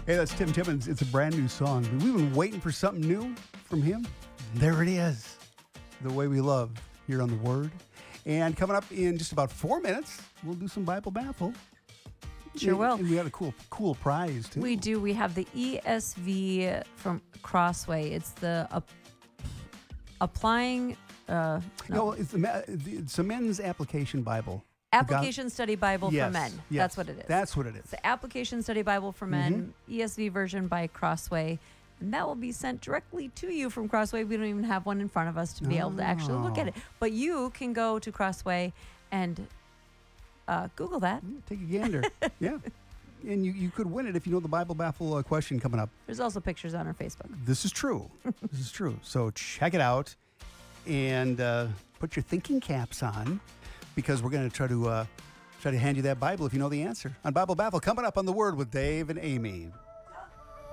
Hey, that's Tim Timmons. It's a brand new song. We've been waiting for something new from him. There it is. The way we love here on The Word. And coming up in just about 4 minutes, we'll do some Bible Baffle. Sure will. And we got a cool prize, too. We do. We have the ESV from Crossway. It's the applying... No, it's a men's application Bible. Application Study Bible Yes, for Men. yes. That's what it is. That's what it is. It's the Application Study Bible for Men, ESV version by Crossway. And that will be sent directly to you from Crossway. We don't even have one in front of us to be able to actually look at it. But you can go to Crossway and Google that. Take a gander. Yeah. And you could win it if you know the Bible Baffle question coming up. There's also pictures on our Facebook. This is true. This is true. So check it out and put your thinking caps on because we're going to try to hand you that Bible if you know the answer. On Bible Baffle, coming up on The Word with Dave and Amy.